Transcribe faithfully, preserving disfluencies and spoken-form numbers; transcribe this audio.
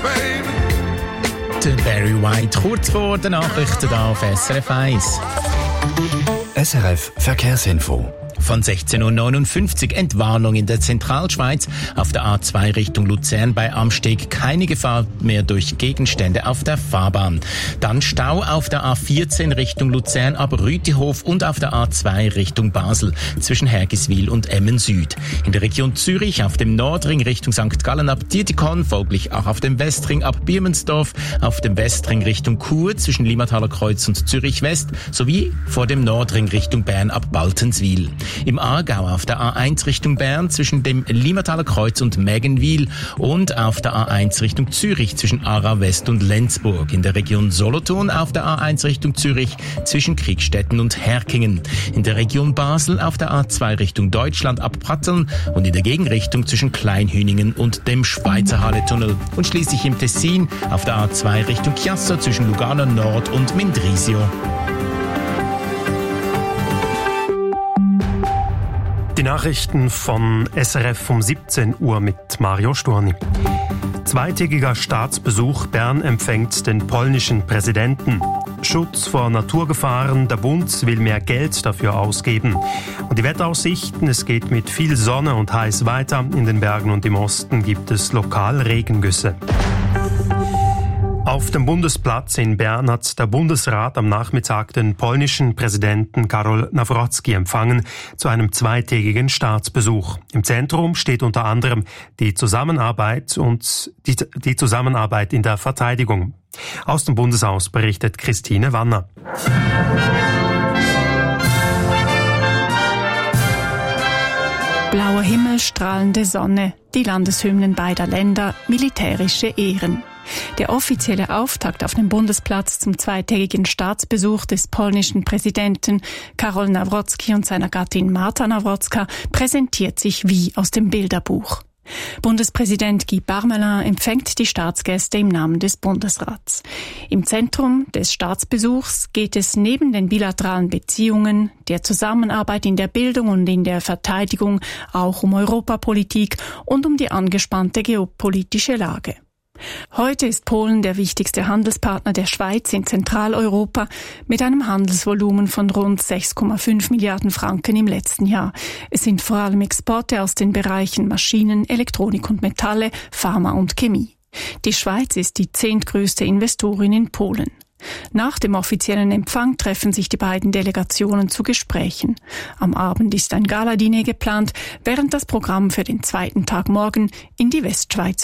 Der Barry White kurz vor den Nachrichten hier auf S R F eins. S R F Verkehrsinfo. Von sechzehn Uhr neunundfünfzig Entwarnung in der Zentralschweiz. Auf der A zwei Richtung Luzern bei Amsteg keine Gefahr mehr durch Gegenstände auf der Fahrbahn. Dann Stau auf der A vierzehn Richtung Luzern ab Rütihof und auf der A zwei Richtung Basel zwischen Hergiswil und Emmen Süd. In der Region Zürich auf dem Nordring Richtung Sankt Gallen ab Dietikon, folglich auch auf dem Westring ab Birmensdorf, auf dem Westring Richtung Chur zwischen Limmathaler Kreuz und Zürich West sowie vor dem Nordring Richtung Bern ab Baltenswil. Im Aargau auf der A eins Richtung Bern zwischen dem Limmathaler Kreuz und Mägenwil und auf der A eins Richtung Zürich zwischen Aarau West und Lenzburg. In der Region Solothurn auf der A eins Richtung Zürich zwischen Kriegstetten und Herkingen. In der Region Basel auf der A zwei Richtung Deutschland ab Pratteln und in der Gegenrichtung zwischen Kleinhüningen und dem Schweizer Halletunnel. Und schließlich im Tessin auf der A zwei Richtung Chiasso zwischen Lugano Nord und Mendrisio. Die Nachrichten von S R F um siebzehn Uhr mit Mario Storni. Zweitägiger Staatsbesuch. Bern empfängt den polnischen Präsidenten. Schutz vor Naturgefahren. Der Bund will mehr Geld dafür ausgeben. Und die Wetteraussichten. Es geht mit viel Sonne und heiß weiter. In den Bergen und im Osten gibt es lokal Regengüsse. Auf dem Bundesplatz in Bern hat der Bundesrat am Nachmittag den polnischen Präsidenten Karol Nawrocki empfangen zu einem zweitägigen Staatsbesuch. Im Zentrum steht unter anderem die Zusammenarbeit und die, die Zusammenarbeit in der Verteidigung. Aus dem Bundeshaus berichtet Christine Wanner. Blauer Himmel, strahlende Sonne, die Landeshymnen beider Länder, militärische Ehren. Der offizielle Auftakt auf dem Bundesplatz zum zweitägigen Staatsbesuch des polnischen Präsidenten Karol Nawrocki und seiner Gattin Marta Nawrocka präsentiert sich wie aus dem Bilderbuch. Bundespräsident Guy Parmelin empfängt die Staatsgäste im Namen des Bundesrats. Im Zentrum des Staatsbesuchs geht es neben den bilateralen Beziehungen, der Zusammenarbeit in der Bildung und in der Verteidigung auch um Europapolitik und um die angespannte geopolitische Lage. Heute ist Polen der wichtigste Handelspartner der Schweiz in Zentraleuropa mit einem Handelsvolumen von rund sechs Komma fünf Milliarden Franken im letzten Jahr. Es sind vor allem Exporte aus den Bereichen Maschinen, Elektronik und Metalle, Pharma und Chemie. Die Schweiz ist die zehntgrößte Investorin in Polen. Nach dem offiziellen Empfang treffen sich die beiden Delegationen zu Gesprächen. Am Abend ist ein Galadiner geplant, während das Programm für den zweiten Tag morgen in die Westschweiz